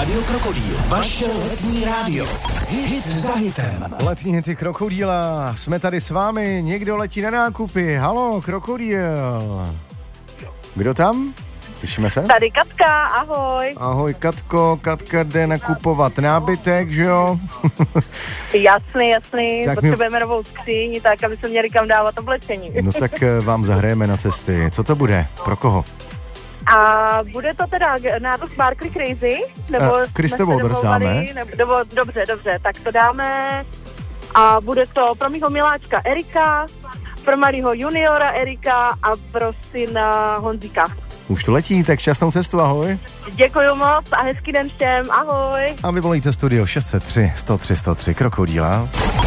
Rádio Krokodýl, vaše letní rádio. Hit za hitem. Letní hity Krokodýla. Jsme tady s vámi, někdo letí na nákupy. Halo, Krokodýl. Kdo tam? Slyšíme se? Tady Katka, ahoj. Ahoj Katko, Katka jde nakupovat nábytek, že jo? Jasný, Tak potřebujeme novou skříň, tak aby se měli kam dávat oblečení. No tak vám zahrajeme na cesty. Co to bude? Pro koho? A bude to teda nádrž Sparkly Crazy? Nebo Crystal Waters dáme. Dobře, tak to dáme. A bude to pro mýho miláčka Erika, pro malýho juniora Erika a pro syna Honzíka. Už to letí, tak šťastnou cestu, ahoj. Děkuju moc a hezký den všem, ahoj. A vy volíte studio 603 103 103 Krokodýla.